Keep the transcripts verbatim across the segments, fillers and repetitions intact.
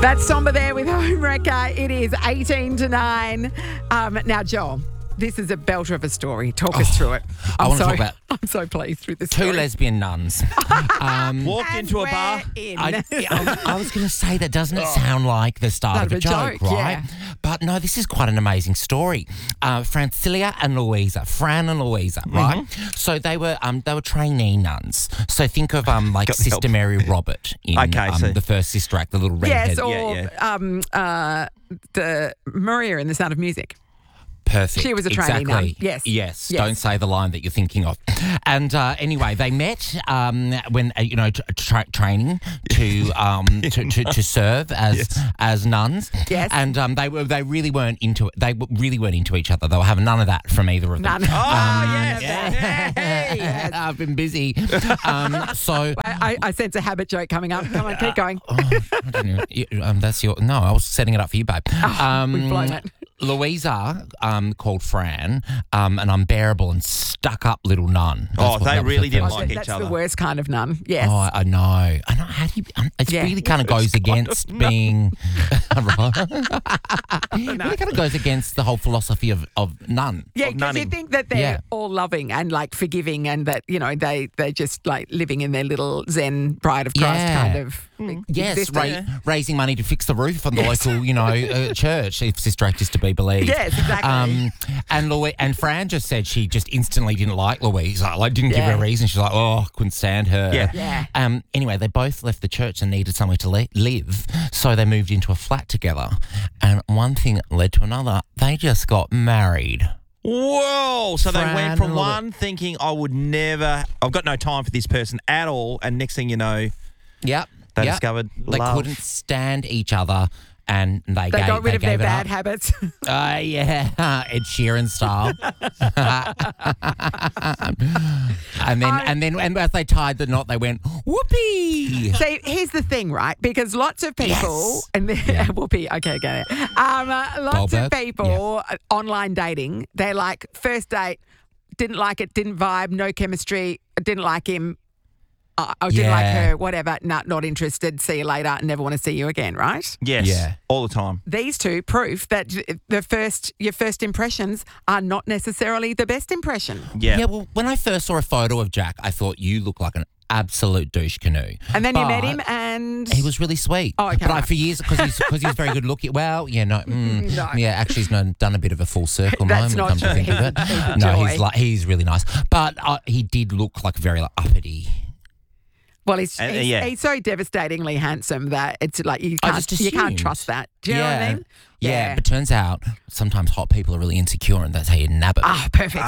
That's Somber there with Homewrecker. It is eighteen to nine. Um, now, Joel, this is a belter of a story. Talk us Oh, through it. I I'm wanna so, talk about I'm so pleased with this two story. lesbian nuns. Um, Walked And into a bar. we're in. I, I, I was going to say that doesn't it sound like the start Start of a, of a joke, joke, right? yeah. But no, this is quite an amazing story. Uh, Francilia and Louisa, Fran and Louisa, right? So they were um, they were trainee nuns. So think of um like Got the help. Sister Mary Robert in Okay, um, so- the first Sister Act, the little redhead. Yes, or Yeah, Um, uh, the Maria in The Sound of Music. Perfect. She was a trainee exactly. nun. Yes. yes. Yes. Don't say the line that you're thinking of. And uh, anyway, they met um, when uh, you know t- tra- training to, um, to to to serve as Yes. as nuns. Yes. And um, they were they really weren't into it. They w- really weren't into each other. They were having none of that from either of them. None. Oh, None yes. of that. Yes. I've been busy. Um, so. I, I sense a habit joke coming up. Come on, keep going. Oh, I don't know. You- um, that's your no. I was setting it up for you, babe. Um, we've blown it. Louisa, um, called Fran, um, an unbearable and stuck-up little nun. That's Oh, what- they that was really her didn't first like name. each That's other. the worst kind of nun. Yes. Oh, I, I know. I know. How do you? Um, it Yeah. really kind of goes against being. Right? It No. really kind of goes against the whole philosophy of, of nun. Yeah, of because you nunning. think that they're Yeah. all loving and like forgiving, and that you know they they just like living in their little Zen Bride of Christ Yeah. kind of Yes, existence. ra- raising money to fix the roof on the Yes. local, you know, uh, church, if Sister Act is to be believed. Yes, exactly. Um, and Louis and Fran just said she just instantly didn't like Louise. Like, like didn't give her Yeah. a reason. She's like, oh, couldn't stand her. Yeah. Yeah. Um. Anyway, they both left the church and needed somewhere to li- live, so they moved into a flat together. And one thing led to another. They just got married. Whoa! So they Fran went from and Lou- one thinking, I would never, I've got no time for this person at all. And next thing you know, Yep. they yep. discovered They love. couldn't stand each other. And they, They gave, got rid they of their gave it bad up. habits. Uh, yeah, Ed Sheeran style. and then, and then, and as they tied the knot, they went whoopee. See, here's the thing, right? Because lots of people, Yes. and Yeah. whoopee, okay, get it. Um, uh, lots Goldberg, of people uh, online dating, they're like, first date, didn't like it, didn't vibe, no chemistry, didn't like him. Uh, I didn't like Yeah. her, whatever, not, not interested, see you later, never want to see you again, right? Yes. Yeah. All the time. These two proof that the first your first impressions are not necessarily the best impression. Yeah. Yeah, well, when I first saw a photo of Jack, I thought you look like an absolute douche canoe. And then you met But him and He was really sweet. Oh, okay, But I, right. for years, because he's, cause he's very good looking. Well, yeah, no. Mm, No. Yeah, actually, he's done done a bit of a full circle That's moment, not come to true. think of it. He's a No, joy. he's like he's really nice. But uh, he did look like very like, uppity. well, he's, And, uh, he's, yeah. he's so devastatingly handsome that it's like you I can't just you can't assumed. trust that. Do you know yeah. what I mean? Yeah, but turns out sometimes hot people are really insecure, and that's how you nab it. Ah, perfect.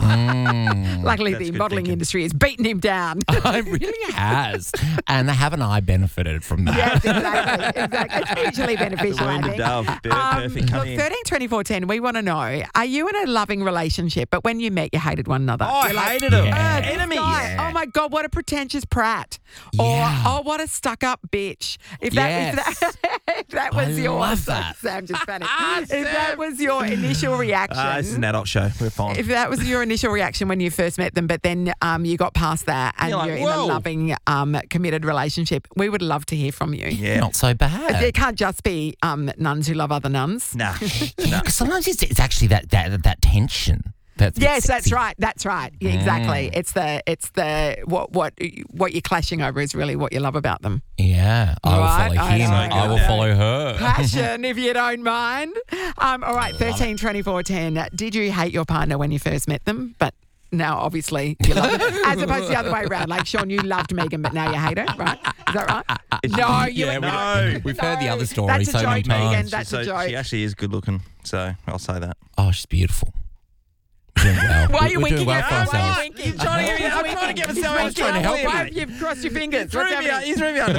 Mm. Luckily, That's the good modelling thinking. industry has beaten him down. It really has. And haven't I benefited from that? Yes, exactly. exactly. It's mutually beneficial, I Wounded think. dove. Perfect. Um, Come look, in. thirteen twenty-four ten, we want to know, are you in a loving relationship, but when you met, you hated one another? Oh, I You're like, hated him. Yeah. "Oh, this Enemies. guy, Yeah. Oh, my God, what a pretentious prat. Yeah. Or, oh, what a stuck-up bitch. If that, if that, if that was I your... love that. Sam just panicked. If that was your initial reaction... Ah, this is an adult show. We're fine. If that was your initial reaction when you first met them, but then um, you got past that and You're like, you're in "Whoa." a loving, um, committed relationship, we would love to hear from you. yeah. Not so bad. It can't just be um, nuns who love other nuns. Nah. Yeah, 'cause sometimes it's, it's actually that, that that tension. That's a bit Yes, that's sexy. right. That's right. Yeah, exactly. It's the it's the what what what you're clashing over is really what you love about them. Yeah, I will Right, follow I him. know. I will follow her. Passion, if you don't mind. Um, all right, thirteen twenty-four ten. Did you hate your partner when you first met them? But now, obviously, you love them. As opposed to the other way around. Like, Sean, you loved Megan, but now you hate her, right? Is that right? No, you Yeah, were we- No. We've heard the No, other story that's a so many joke, Megan. times. That's so a joke. She actually is good looking, so I'll say that. Oh, she's beautiful. Doing well. Why are We're- you we're winking doing well at for me? Why are you ourselves. winking? You're trying to get- I'm trying to get He's myself- I was winking. trying to help Why- him. You've crossed your fingers. Threw What's me out. happening? He's threw me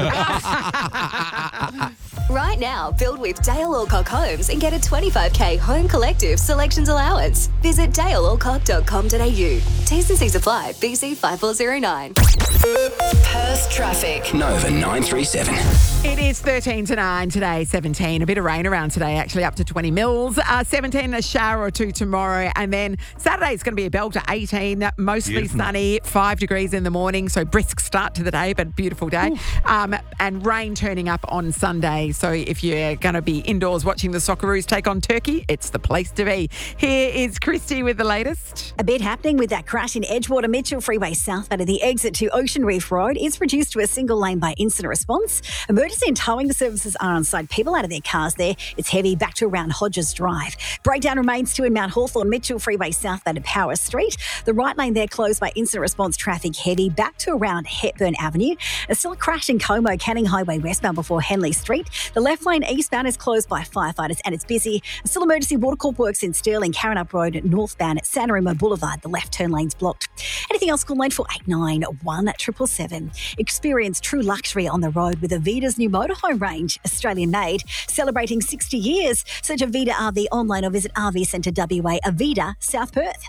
under. Right now, build with Dale Alcock Homes and get a twenty-five k home collective selections allowance. Visit dale alcock dot com dot a u. T's and C's apply. B C five four zero nine. Perth traffic. Nova nine three seven. It is thirteen to nine today, seventeen. A bit of rain around today, actually, up to twenty mils. Uh, seventeen, a shower or two tomorrow. And then Saturday is going to be a belter, eighteen, mostly Beautiful. sunny, five degrees in the morning. So brisk start to the day, but beautiful day. Um, and rain turning up on Sunday. So if you're going to be indoors watching the Socceroos take on Turkey, it's the place to be. Here is Christy with the latest. A bit happening with that crash in Edgewater Mitchell Freeway southbound of the exit to Ocean Reef Road. It's reduced to a single lane by incident response. Emergency and towing the services are on site. People out of their cars there. It's heavy back to around Hodges Drive. Breakdown remains too in Mount Hawthorn Mitchell Freeway southbound of Power Street. The right lane there closed by incident response traffic heavy back to around Hepburn Avenue. There's still a crash in Como, Canning Highway westbound before Henley Street. The left lane eastbound is closed by firefighters and it's busy. Still emergency water corp works in Stirling, Karrinyup Road northbound at Santa Rima Boulevard. The left turn lane's blocked. Anything else, call lane for eight nine one seven seven. Experience true luxury on the road with Avida's new motorhome range, Australian made, celebrating sixty years. Search Avida R V online or visit R V Centre W A, Avida, South Perth.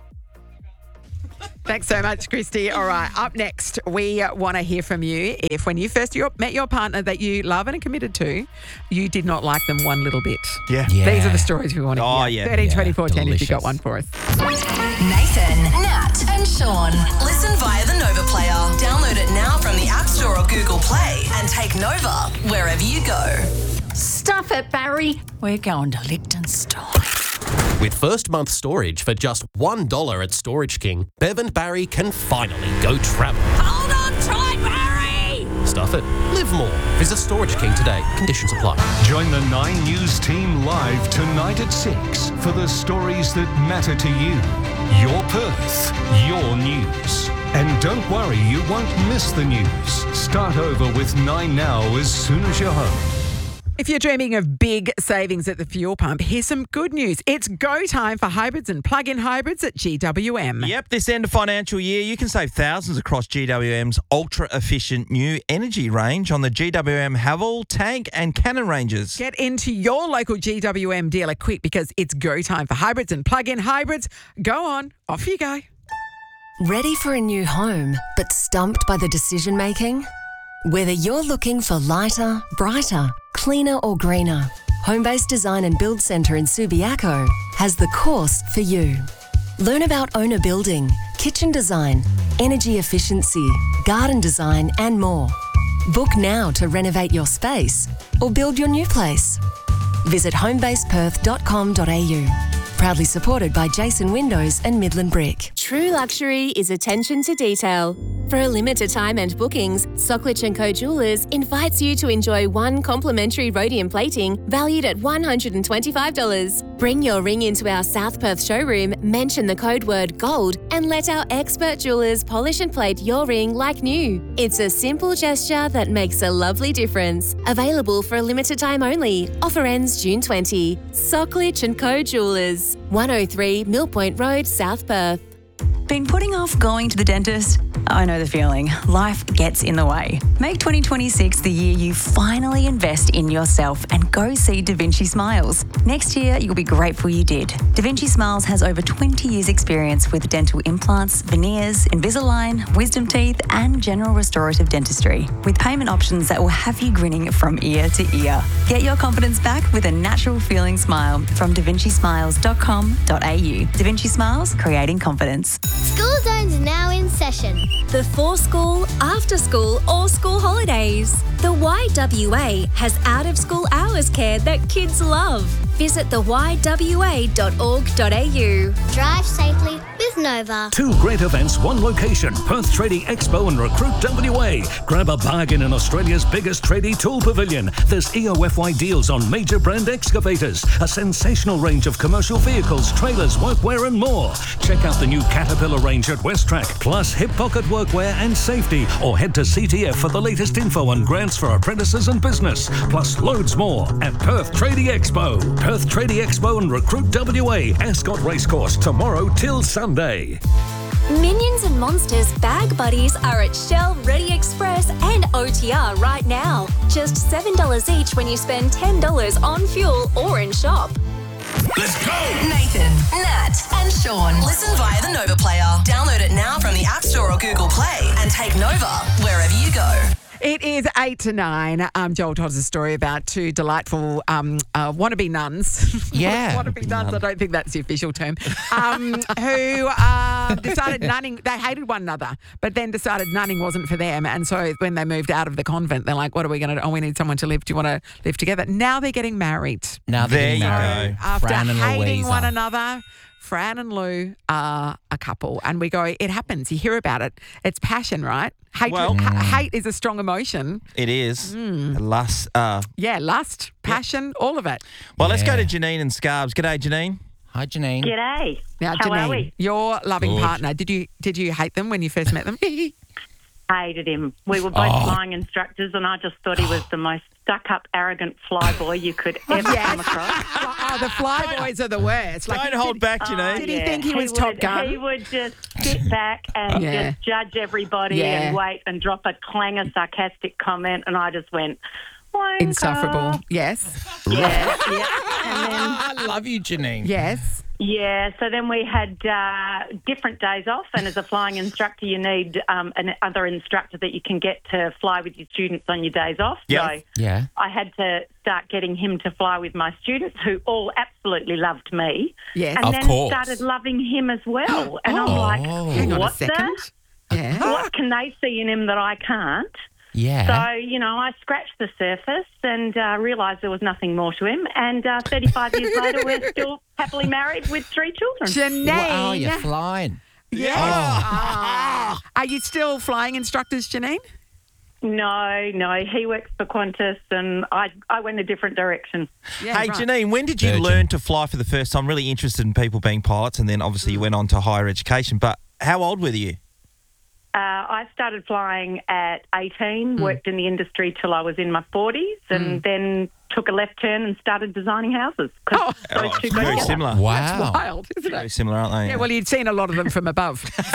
Thanks so much, Christy. All right, up next, we want to hear from you. If when you first your, met your partner that you love and are committed to, you did not like them one little bit. Yeah. Yeah. These are the stories we want to Oh, hear. yeah. thirteen, Yeah, twenty-four, ten if you got delicious. one for us. Nathan, Nat, and Sean. Listen via the Nova Player. Download it now from the App Store or Google Play and take Nova wherever you go. Stuff it, Barry. We're going to Liechtenstein. With first month storage for just one dollar at Storage King, Bev and Barry can finally go travel. Hold on tight, Barry! Stuff it. Live more. Visit Storage King today. Conditions apply. Join the Nine News team live tonight at six for the stories that matter to you. Your Perth, your news. And don't worry, you won't miss the news. Start over with Nine Now as soon as you're home. If you're dreaming of big savings at the fuel pump, here's some good news. It's go time for hybrids and plug-in hybrids at G W M. Yep, this end of financial year, you can save thousands across G W M's ultra-efficient new energy range on the G W M Haval, Tank and Cannon ranges. Get into your local G W M dealer quick because it's go time for hybrids and plug-in hybrids. Go on, off you go. Ready for a new home, but stumped by the decision making? Whether you're looking for lighter, brighter, cleaner or greener, Homebase Design and Build Centre in Subiaco has the course for you. Learn about owner building, kitchen design, energy efficiency, garden design and more. Book now to renovate your space or build your new place. Visit homebase perth dot com dot a u. Proudly supported by Jason Windows and Midland Brick. True luxury is attention to detail. For a limited time and bookings, Socklich and Co Jewelers invites you to enjoy one complimentary rhodium plating valued at one hundred twenty-five dollars. Bring your ring into our South Perth showroom, mention the code word GOLD, and let our expert jewelers polish and plate your ring like new. It's a simple gesture that makes a lovely difference. Available for a limited time only. Offer ends June twentieth. Socklich and Co Jewelers, one oh three Mill Point Road, South Perth. Been putting off going to the dentist? I know the feeling. Life gets in the way. Make twenty twenty-six the year you finally invest in yourself and go see Da Vinci Smiles. Next year, you'll be grateful you did. Da Vinci Smiles has over twenty years experience with dental implants, veneers, Invisalign, wisdom teeth and general restorative dentistry, with payment options that will have you grinning from ear to ear. Get your confidence back with a natural feeling smile from da vinci smiles dot com dot a u. Da Vinci Smiles, creating confidence. School Zone's now in session. Before school, after school, or school holidays. The Y W A has out-of-school hours care that kids love. Visit the y w a dot org dot a u. Drive safely with Nova. Two great events, one location. Perth Tradie Expo and Recruit W A. Grab a bargain in Australia's biggest tradie tool pavilion. There's E O F Y deals on major brand excavators, a sensational range of commercial vehicles, trailers, workwear and more. Check out the new Caterpillar range at Westrack, plus hip pocket workwear and safety, or head to C T F for the latest info on grants for apprentices and business, plus loads more at Perth Tradie Expo. Perth Tradie Expo and Recruit W A, Ascot Racecourse, tomorrow till Sunday. Minions and Monsters Bag Buddies are at Shell, Ready Express and O T R right now. Just seven dollars each when you spend ten dollars on fuel or in shop. Let's go! Nathan, Nat, and Sean. Listen via the Nova Player. Download it now from the App Store or Google Play and take Nova wherever you go. It is eight to nine. Um, Joel told us a story about two delightful um, uh, wannabe nuns. Yeah. wannabe nuns, I don't think that's the official term, um, who uh, decided nunning, they hated one another, but then decided nunning wasn't for them. And so when they moved out of the convent, they're like, what are we going to do? Oh, we need someone to live. Do you want to live together? Now they're getting married. Now they're There getting you married. go. After Fran and hating Louisa. one another, Fran and Lou are a couple. And we go, it happens. You hear about it. It's passion, right? Hatred, Well- ha- hate is a strong emotion. It is. Mm. Lust. Uh, Yeah, lust, passion, all of it. well, let's go Yeah. to Janine and Scarbs. G'day, Janine. Hi, Janine. G'day. Now, How Janine, are we? your loving Good. partner, did you did you hate them when you first met them? Hated him. We were both Oh. flying instructors, and I just thought he was the most stuck-up, arrogant flyboy you could ever Yes. come across. Oh, the flyboys are the worst. Like, Don't hold did, back, Janine. Did he think he was would, Top Gun? He would just sit back and Yeah. just judge everybody Yeah. and wait and drop a clanger sarcastic comment, and I just went, wanker. Insufferable. Yes. Yeah, yeah. And then I love you, Janine. Yes. Yeah, so then we had uh, different days off, and as a flying instructor, you need um, another instructor that you can get to fly with your students on your days off. Yep. So Yeah. I had to start getting him to fly with my students, who all absolutely loved me. Yes. And Of then course. started loving him as well. And Oh. I'm like, Hang on a what second. the? Yeah. What can they see in him that I can't? Yeah. So, you know, I scratched the surface and uh, realised there was nothing more to him. And uh, thirty-five years later, we're still happily married with three children. Janine. Wow, you're flying. Yes. Ah. Are you still flying instructors, Janine? No, no, he works for Qantas and I, I went a different direction. Yeah, Hey, right. Janine, when did you Virgin. learn to fly for the first time? Really interested in people being pilots, and then obviously you went on to higher education. But how old were you? Uh, I started flying at eighteen, worked in the industry till I was in my forties, and then took a left turn and started designing houses. 'cause Oh. those Oh, two it's go very together. similar. Wow. Wild, isn't Very it? similar, aren't they? Yeah, well, you'd seen a lot of them from above. So.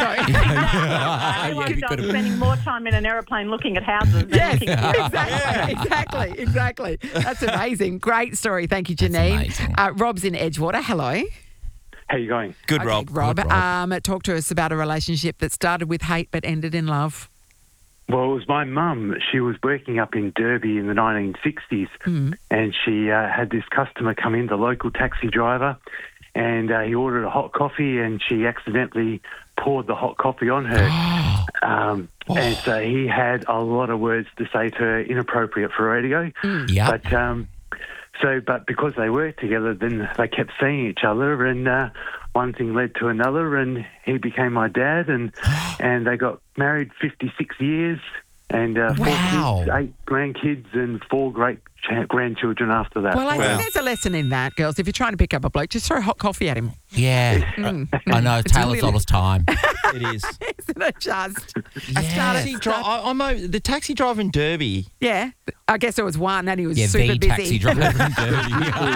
I realised you I could've- was spending more time in an aeroplane looking at houses than Yes, looking at exactly, exactly, exactly. That's amazing. Great story. Thank you, Janine. amazing. Uh, Rob's in Edgewater. Hello. How you going? Good, Okay, Rob. Rob, Good, Rob. Um, talk to us about a relationship that started with hate but ended in love. Well, it was my mum. She was working up in Derby in the nineteen sixties, and she uh, had this customer come in, the local taxi driver, and uh, he ordered a hot coffee, and she accidentally poured the hot coffee on her. um, And so he had a lot of words to say to her, inappropriate for radio. Yeah. But um, so, but because they worked together, then they kept seeing each other, and uh, one thing led to another, and he became my dad, and and they got married fifty-six years, and uh, four Wow. kids, eight grandkids, and four great cha- grandchildren after that. Well, I Wow. think there's a lesson in that, girls. If you're trying to pick up a bloke, just throw hot coffee at him. Yeah. Mm. I know. It's Taylor's really- all his time. It is. Isn't it just? I Yeah. started, Taxi dri- I, I'm over, the taxi driver in Derby. yeah, I guess there was one and he was Yeah, super the busy. taxi driver in Derby.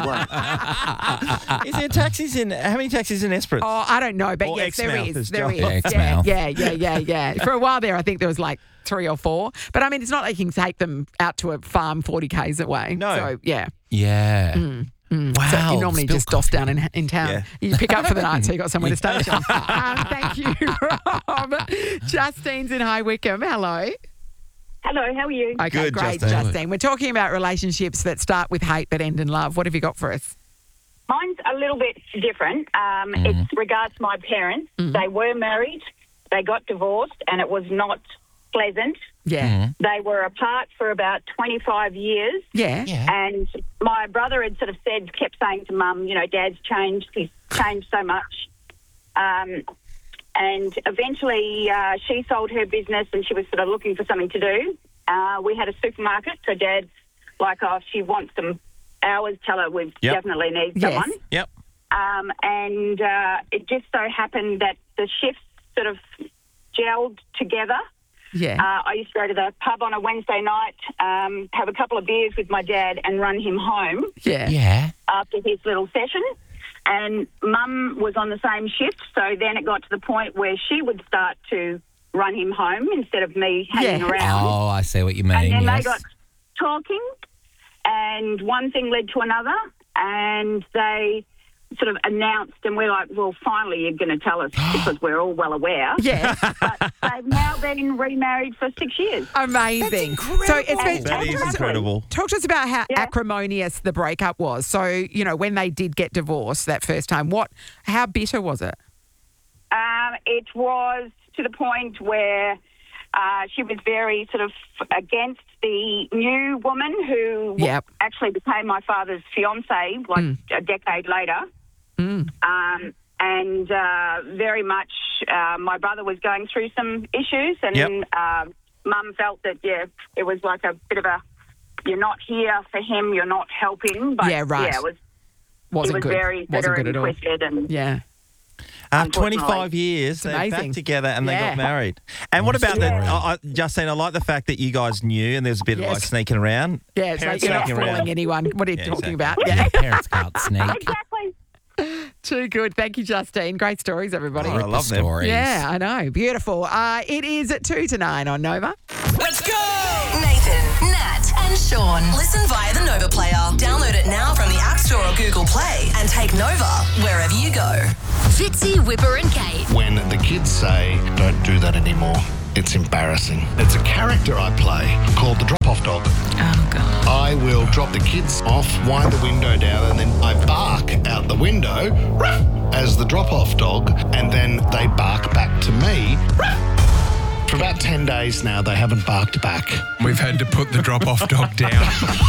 Is there taxis in? How many taxis in Esperance? Oh, I don't know, but Or yes, there Exmouth is. as There well. is. Yeah, Yeah, Exmouth. yeah, yeah, yeah, yeah. For a while there, I think there was like three or four. But I mean, it's not like you can take them out to a farm forty k's away. No. So, yeah. Yeah. Mm. Wow. So you normally spilled just doss down in, in town. Yeah. You pick up for the night so you got somewhere to stay. Sean. um, thank you, Rob. Justine's in High Wycombe. Hello. Hello, how are you? Okay, Good, great, Justine. Justine. We're talking about relationships that start with hate but end in love. What have you got for us? Mine's a little bit different. Um, Mm-hmm. It's regards my parents. They were married, they got divorced, and it was not pleasant. Yeah. They were apart for about twenty-five years. Yeah. And my brother had sort of said, kept saying to Mum, you know, Dad's changed. He's changed so much. Um, and eventually uh, she sold her business and she was sort of looking for something to do. Uh, we had a supermarket, so Dad's like, oh, if she wants some hours, tell her we Yep. definitely need Yes. someone. Yep. Um, and uh, it just so happened that the shifts sort of gelled together. Yeah. Uh, I used to go to the pub on a Wednesday night, um, have a couple of beers with my dad and run him home Yeah. Yeah. after his little session. And Mum was on the same shift, so then it got to the point where she would start to run him home instead of me hanging Yeah. around. Oh, I see what you mean. And then yes. they got talking, and one thing led to another, and they sort of announced, and we're like, well, finally you're going to tell us because we're all well aware. Yeah. But they've now been remarried for six years. Amazing. So it's been, That is incredible. talk to us about how acrimonious the breakup was. So, you know, when they did get divorced that first time, what, how bitter was it? Um, it was to the point where uh, she was very sort of against the new woman who Yep. actually became my father's fiancée like Mm. a decade later. Mm. Um, and uh, very much uh, my brother was going through some issues, and Yep. um, Mum felt that, yeah, it was like a bit of a, you're not here for him, you're not helping. But, Yeah, right. yeah, it was, Wasn't it was good. very Wasn't bitter good and at all. twisted. And, Yeah. Uh, Unfortunately. twenty-five years, they're amazing. back together and they Yeah. got married. And what about that, I, I, Justine, I like the fact that you guys knew and there's a bit of Yes. like sneaking around. Yeah, it's like Parents you're not sneaking fooling around. anyone. What are you Yeah, talking exactly. about? Yeah, Yeah. parents can't sneak. exactly. Too good. Thank you, Justine. Great stories, everybody. Oh, I love them. Stories. Yeah, I know. Beautiful. Uh, it is at two to nine on Nova. Let's go! Nathan, Nat, and Sean. Listen via the Nova player. Download it now from the App Store or Google Play and take Nova wherever you go. Fitzy, Whipper and Kate. When the kids say, don't do that anymore, it's embarrassing. It's a character I play called the drop-off dog. Oh, God. I will drop the kids off, wind the window down, and then I bark out the window as the drop-off dog, and then they bark back to me. For about ten days now, they haven't barked back. We've had to put the drop-off dog down.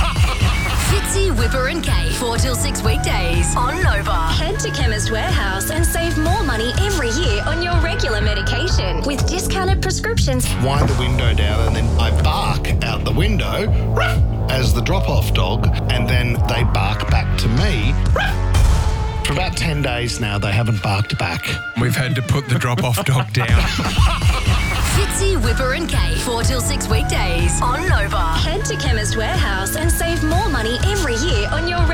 Fitzy, Whipper and Kate. four till six weekdays on Nova. Head to Chemist Warehouse and save more money every year on your regular medication with discounted prescriptions. Wind the window down, and then I bark out the window as the drop-off dog, and then they bark back to me. For about ten days now, they haven't barked back. We've had to put the drop-off dog down. Fitzy, Whipper and Kate. four till six weekdays on Nova. Head to Chemist Warehouse and save more money every year on your